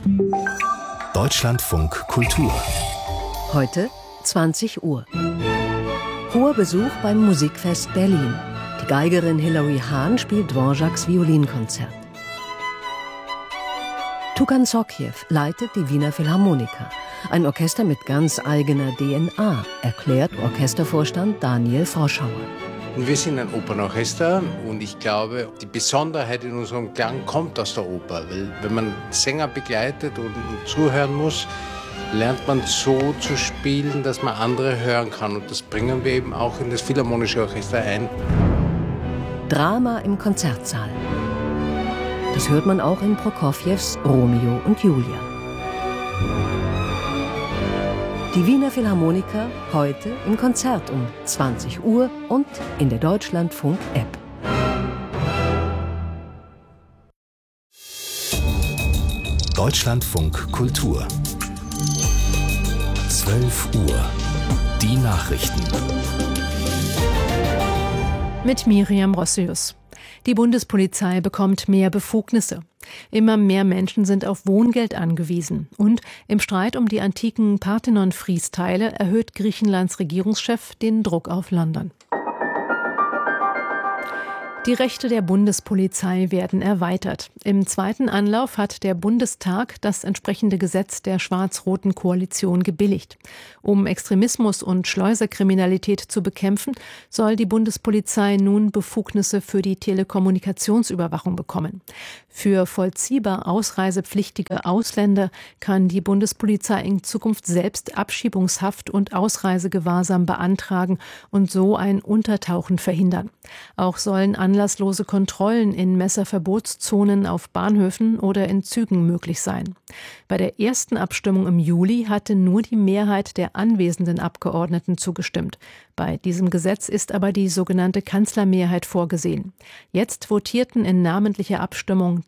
Deutschlandfunk Kultur. Heute 20 Uhr. Hoher Besuch beim Musikfest Berlin. Die Geigerin Hilary Hahn spielt Dvořáks Violinkonzert. Tugan Sokjew leitet die Wiener Philharmoniker. Ein Orchester mit ganz eigener DNA, erklärt Orchestervorstand Daniel Froschauer. Wir sind ein Opernorchester und ich glaube, die Besonderheit in unserem Klang kommt aus der Oper. Weil wenn man Sänger begleitet und zuhören muss, lernt man so zu spielen, dass man andere hören kann. Und das bringen wir eben auch in das Philharmonische Orchester ein. Drama im Konzertsaal. Das hört man auch in Prokofjews Romeo und Julia. Die Wiener Philharmoniker heute im Konzert um 20 Uhr und in der Deutschlandfunk-App. Deutschlandfunk Kultur. 12 Uhr. Die Nachrichten. Mit Miriam Rossius. Die Bundespolizei bekommt mehr Befugnisse. Immer mehr Menschen sind auf Wohngeld angewiesen. Und im Streit um die antiken Parthenon-Friesteile erhöht Griechenlands Regierungschef den Druck auf London. Die Rechte der Bundespolizei werden erweitert. Im zweiten Anlauf hat der Bundestag das entsprechende Gesetz der schwarz-roten Koalition gebilligt. Um Extremismus und Schleuserkriminalität zu bekämpfen, soll die Bundespolizei nun Befugnisse für die Telekommunikationsüberwachung bekommen. Für vollziehbar ausreisepflichtige Ausländer kann die Bundespolizei in Zukunft selbst Abschiebungshaft und Ausreisegewahrsam beantragen und so ein Untertauchen verhindern. Auch sollen anlasslose Kontrollen in Messerverbotszonen auf Bahnhöfen oder in Zügen möglich sein. Bei der ersten Abstimmung im Juli hatte nur die Mehrheit der anwesenden Abgeordneten zugestimmt. Bei diesem Gesetz ist aber die sogenannte Kanzlermehrheit vorgesehen. Jetzt votierten in namentlicher Abstimmung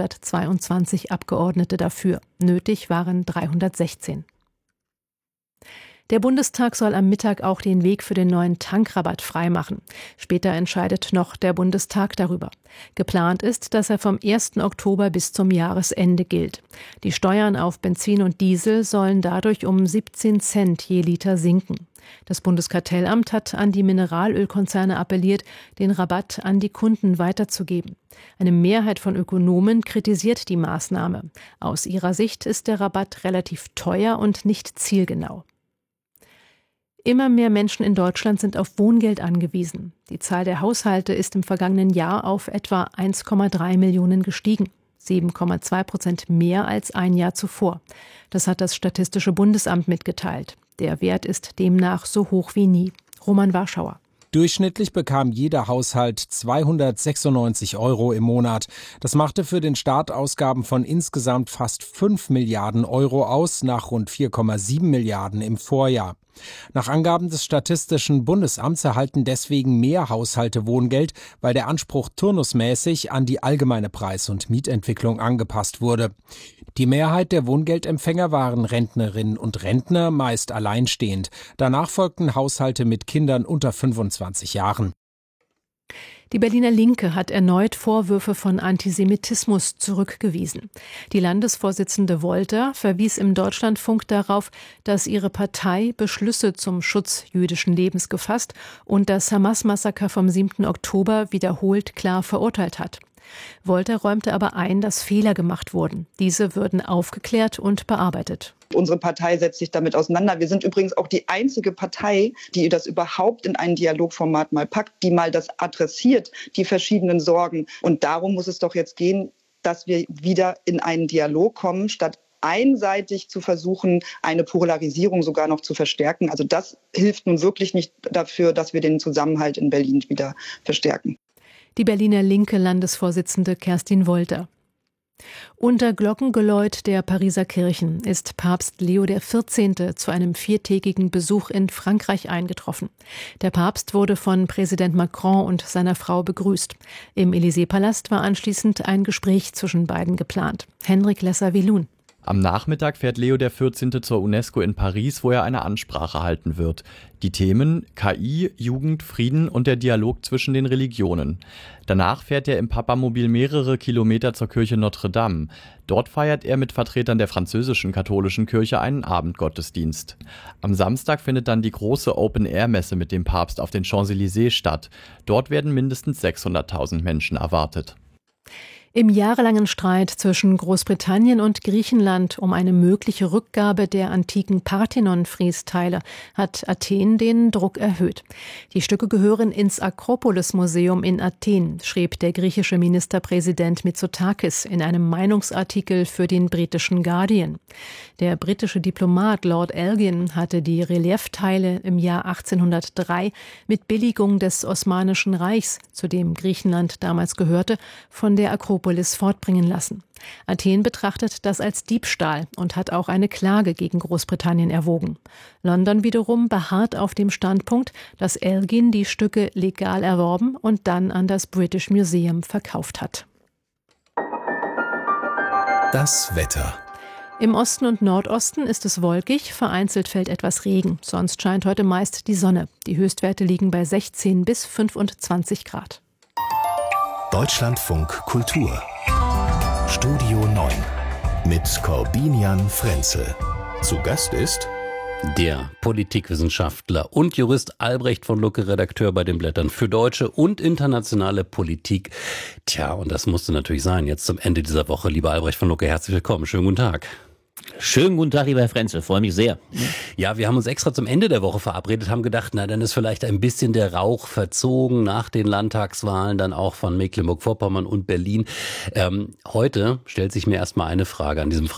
322 Abgeordnete dafür. Nötig waren 316. Der Bundestag soll am Mittag auch den Weg für den neuen Tankrabatt freimachen. Später entscheidet noch der Bundestag darüber. Geplant ist, dass er vom 1. Oktober bis zum Jahresende gilt. Die Steuern auf Benzin und Diesel sollen dadurch um 17 Cent je Liter sinken. Das Bundeskartellamt hat an die Mineralölkonzerne appelliert, den Rabatt an die Kunden weiterzugeben. Eine Mehrheit von Ökonomen kritisiert die Maßnahme. Aus ihrer Sicht ist der Rabatt relativ teuer und nicht zielgenau. Immer mehr Menschen in Deutschland sind auf Wohngeld angewiesen. Die Zahl der Haushalte ist im vergangenen Jahr auf etwa 1,3 Millionen gestiegen. 7,2% mehr als ein Jahr zuvor. Das hat das Statistische Bundesamt mitgeteilt. Der Wert ist demnach so hoch wie nie. Roman Warschauer. Durchschnittlich bekam jeder Haushalt 296 € im Monat. Das machte für den Staat Ausgaben von insgesamt fast 5 Milliarden € aus, nach rund 4,7 Milliarden im Vorjahr. Nach Angaben des Statistischen Bundesamts erhalten deswegen mehr Haushalte Wohngeld, weil der Anspruch turnusmäßig an die allgemeine Preis- und Mietentwicklung angepasst wurde. Die Mehrheit der Wohngeldempfänger waren Rentnerinnen und Rentner, meist alleinstehend. Danach folgten Haushalte mit Kindern unter 25 Jahren. Die Berliner Linke hat erneut Vorwürfe von Antisemitismus zurückgewiesen. Die Landesvorsitzende Wolter verwies im Deutschlandfunk darauf, dass ihre Partei Beschlüsse zum Schutz jüdischen Lebens gefasst und das Hamas-Massaker vom 7. Oktober wiederholt klar verurteilt hat. Wolter räumte aber ein, dass Fehler gemacht wurden. Diese würden aufgeklärt und bearbeitet. Unsere Partei setzt sich damit auseinander. Wir sind übrigens auch die einzige Partei, die das überhaupt in ein Dialogformat mal packt, die mal das adressiert, die verschiedenen Sorgen. Und darum muss es doch jetzt gehen, dass wir wieder in einen Dialog kommen, statt einseitig zu versuchen, eine Polarisierung sogar noch zu verstärken. Also das hilft nun wirklich nicht dafür, dass wir den Zusammenhalt in Berlin wieder verstärken. Die Berliner Linke Landesvorsitzende Kerstin Wolter. Unter Glockengeläut der Pariser Kirchen ist Papst Leo XIV. Zu einem 4-tägigen Besuch in Frankreich eingetroffen. Der Papst wurde von Präsident Macron und seiner Frau begrüßt. Im Élysée-Palast war anschließend ein Gespräch zwischen beiden geplant. Henrik Lesser-Wilun. Am Nachmittag fährt Leo XIV. Zur UNESCO in Paris, wo er eine Ansprache halten wird. Die Themen KI, Jugend, Frieden und der Dialog zwischen den Religionen. Danach fährt er im Papamobil mehrere Kilometer zur Kirche Notre Dame. Dort feiert er mit Vertretern der französischen katholischen Kirche einen Abendgottesdienst. Am Samstag findet dann die große Open-Air-Messe mit dem Papst auf den Champs-Élysées statt. Dort werden mindestens 600.000 Menschen erwartet. Im jahrelangen Streit zwischen Großbritannien und Griechenland um eine mögliche Rückgabe der antiken Parthenon-Friesteile hat Athen den Druck erhöht. Die Stücke gehören ins Akropolis-Museum in Athen, schrieb der griechische Ministerpräsident Mitsotakis in einem Meinungsartikel für den britischen Guardian. Der britische Diplomat Lord Elgin hatte die Reliefteile im Jahr 1803 mit Billigung des Osmanischen Reichs, zu dem Griechenland damals gehörte, von der Akropolis fortbringen lassen. Athen betrachtet das als Diebstahl und hat auch eine Klage gegen Großbritannien erwogen. London wiederum beharrt auf dem Standpunkt, dass Elgin die Stücke legal erworben und dann an das British Museum verkauft hat. Das Wetter. Im Osten und Nordosten ist es wolkig, vereinzelt fällt etwas Regen. Sonst scheint heute meist die Sonne. Die Höchstwerte liegen bei 16 bis 25 Grad. Deutschlandfunk Kultur. Studio 9 mit Corbinian Frenzel. Zu Gast ist der Politikwissenschaftler und Jurist Albrecht von Lucke, Redakteur bei den Blättern für deutsche und internationale Politik. Tja, und das musste natürlich sein, jetzt zum Ende dieser Woche. Lieber Albrecht von Lucke, herzlich willkommen. Schönen guten Tag. Schönen guten Tag, lieber Herr Frenzel, freue mich sehr. Ja, wir haben uns extra zum Ende der Woche verabredet, haben gedacht, na, dann ist vielleicht ein bisschen der Rauch verzogen nach den Landtagswahlen, dann auch von Mecklenburg-Vorpommern und Berlin. Heute stellt sich mir erstmal eine Frage an diesem